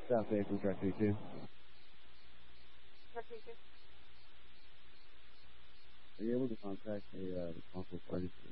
South Bay from track 32. Track 32. Are you able to contact a responsible party